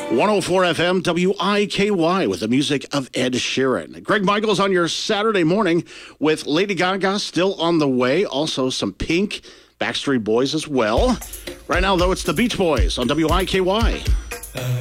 104 FM WIKY with the music of Ed Sheeran. Greg Michaels on your Saturday morning with Lady Gaga still on the way. Also some Pink, Backstreet Boys as well. Right now, though, it's the Beach Boys on WIKY.